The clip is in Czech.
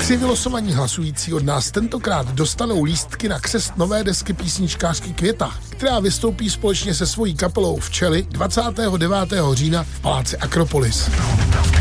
3 vylosovaní hlasující od nás tentokrát dostanou lístky na křest nové desky písničkářky Květa, která vystoupí společně se svojí kapelou Včely 29. října v paláci Akropolis.